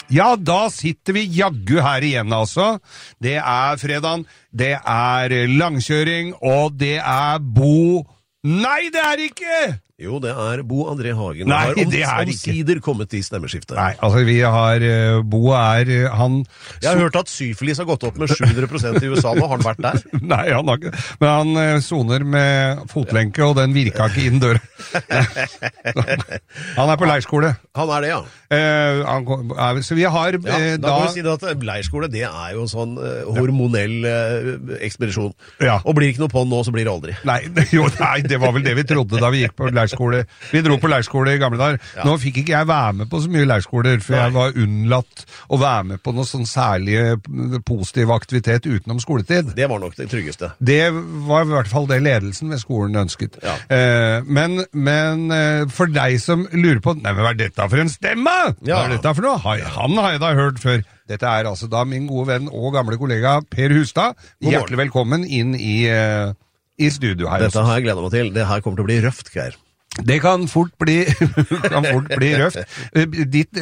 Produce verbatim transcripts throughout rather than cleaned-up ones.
Ja, da sitter vi jaggu her igjen, altså. Det er fredagen, det er langkjøring, og det er Bo... Nei, det er ikke! Jo, det er Bo André Hagen. Nei, har om, det er omsider kommet i stemmeskiftet. Nei, altså vi har, uh, Bo er, uh, han... Jeg har hørt at syfilis har gått opp med sju hundre prosent i U S A nå, har han vært der? Nei, han har ikke, men han uh, soner med fotlenke, og den virka ikke inn døra. Han er på leirskole. Han er det, ja. Uh, han, uh, så vi har... Uh, ja, da, da kan vi si det at leirskole, det er jo en sånn uh, hormonell uh, ekspedisjon. Ja. Og blir ikke noe på den nå, så blir det aldri. Nei, jo, nei, det var vel det vi trodde da vi gikk på leirskole. Vi dro på leirskole i gamle dager. Ja. Nå fikk ikke jeg være med på så mye leirskoler, for nei. Jeg var unnlatt å være med på noe sånn særlig positiv aktivitet utenom skoletid. Det var nok det tryggeste. Det var i hvert fall det ledelsen ved skolen ønsket. Ja. Eh, men, men eh, for deg som lurer på, nei, men hva er dette for en stemme? Ja. Hva er dette for noe? Han har jeg da hørt før. Dette er altså da min gode venn og gamle kollega Per Hustad. Hjertelig velkommen inn i... Eh, i studio her. Dette har jeg gledet meg til. Det her kommer til å bli røft, Geir. Det kan fort bli, kan fort bli røft. Ditt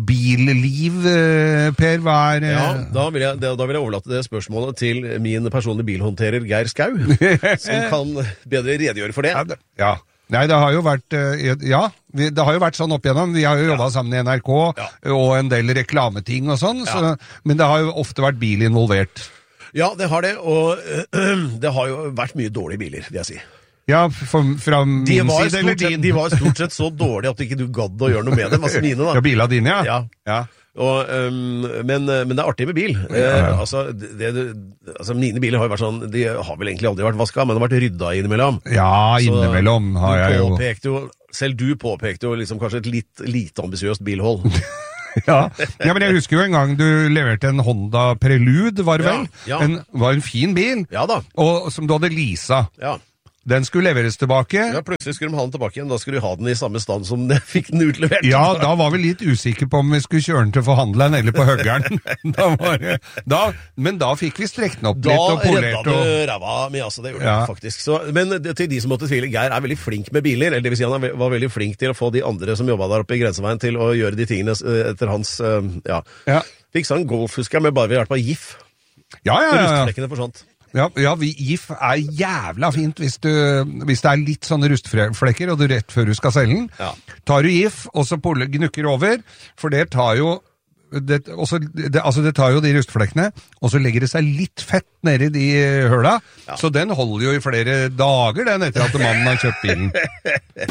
billiv, Per, hva er... Ja, da vil, jeg, da vil jeg overlate det spørsmålet til min personlige bilhåndterer Geir Skau, som kan bedre redegjøre for det. Ja, det, ja. Nei, det har jo vært, ja, det har jo vært sånn opp igjennom. Vi har jo jobbet ja. sammen i N R K, ja. og en del reklameting og sånn, ja. så, men det har jo ofte vært bil involvert. Ja, det har det, og øh, det har jo vært mye dårlige biler, vil jeg si. Ja, for, fra min side eller din? Sett, de var stort sett så dårlige at ikke du gadd å gjøre noe med dem, altså mine da. Ja, biler dine, ja. Ja. ja. Og, um, men, men det er artig med bil. Ja, ja. Eh, altså, det, det, altså, mine biler har jo vært sånn, de har vel egentlig aldri vært vasket, men de har vært rydda innimellom. Ja, innimellom har jeg jo. Jo. Selv du påpekte jo liksom kanskje et litt lite ambisiøst bilhold. Ja. ja, men jeg husker jo en gang du leverte en Honda Prelude, var det vel? Ja, ja. En, var en fin bil, ja, da. Og, som du hadde leasa. Ja. Den skulle leveres tilbake. Ja, plutselig skulle de ha den tilbake igjen. Da skulle de ha den i samme stand som de fikk den utlevert. Ja, da var vi litt usikre på om vi skulle kjøre den til forhandleren eller på høggeren. da det, da, men da fikk vi strekt den opp da litt og polert. Da redda du ræva med, altså, det gjorde ja. det faktisk. Så, men det, til de som måtte tvile, Geir er veldig flink med biler, eller det vil si han var veldig flink til å få de andre som jobbet der oppe i grenseveien til å gjøre de tingene etter hans, ja. ja. Fiksa en Golf, husker jeg, med bare ved hjelp av GIF. Ja, ja, ja. ja. Rustflekkene forsvant. Ja, ja vi, GIF er jævla fint hvis, du, hvis det er litt sånne rustflekker, og du rett før du skal selge den. Ja. Tar du GIF, og så gnukker over, for det tar jo det, også, det, altså det tar jo de rustflekkene, og så legger det seg litt fett nede i de høla, ja. så den holder jo i flere dager, den, etter at mannen har kjøpt bilen.